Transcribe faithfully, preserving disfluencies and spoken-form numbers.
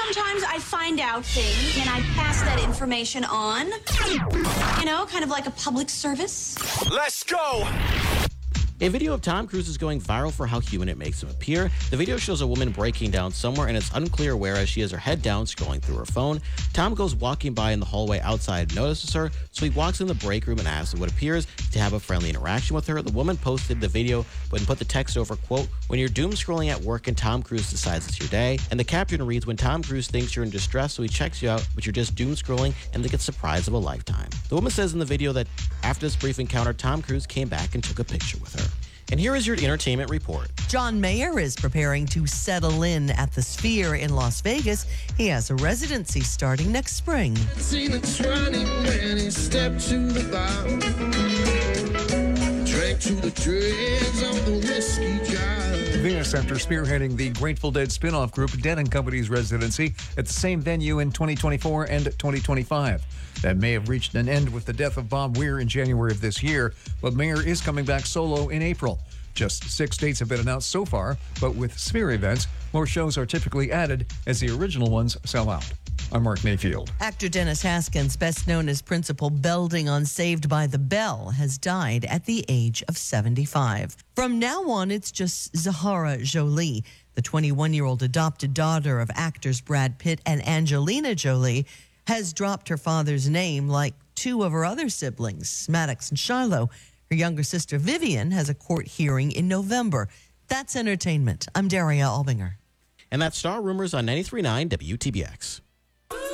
Sometimes I find out things and I pass that information on. You know, kind of like a public service. Let's go! A video of Tom Cruise is going viral for how human it makes him appear. The video shows a woman breaking down somewhere, and it's unclear where as she has her head down scrolling through her phone. Tom goes walking by in the hallway outside and notices her, so he walks in the break room and asks what appears to have a friendly interaction with her. The woman posted the video but put the text over, quote, "When you're doom scrolling at work and Tom Cruise decides it's your day." And the caption reads, "When Tom Cruise thinks you're in distress, so he checks you out, but you're just doom scrolling and they get surprise of a lifetime." The woman says in the video that after this brief encounter, Tom Cruise came back and took a picture with her. And here is your entertainment report. John Mayer is preparing to settle in at the Sphere in Las Vegas. He has a residency starting next spring. Seen the twenty when he stepped to the bar, drank to the dregs of the whiskey jar. Venus, after spearheading the Grateful Dead spin-off group Dead and Company's residency at the same venue in twenty twenty-four and twenty twenty-five. That may have reached an end with the death of Bob Weir in January of this year, but Mayer is coming back solo in April. Just six dates have been announced so far, but with Sphere events, more shows are typically added as the original ones sell out. I'm Mark Mayfield. Actor Dennis Haskins, best known as Principal Belding on Saved by the Bell, has died at the age of seventy-five. From now on, it's just Zahara Jolie, the twenty-one-year-old adopted daughter of actors Brad Pitt and Angelina Jolie, has dropped her father's name like two of her other siblings, Maddox and Shiloh. Her younger sister Vivian has a court hearing in November. That's entertainment. I'm Daria Albinger. And that's Star Rumors on ninety-three point nine W T B X.